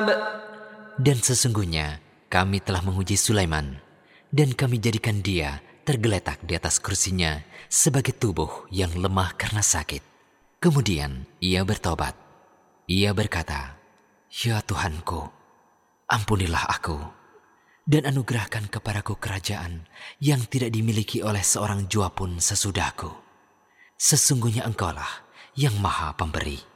الحساب. Dan sesungguhnya kami telah menguji Sulaiman, dan kami jadikan dia tergeletak di atas kursinya sebagai tubuh yang lemah karena sakit. Kemudian ia bertobat. Ia berkata, "Ya Tuhanku, ampunilah aku, dan anugerahkan kepadaku kerajaan yang tidak dimiliki oleh seorang jua pun sesudahku. Sesungguhnya Engkaulah yang Maha Pemberi."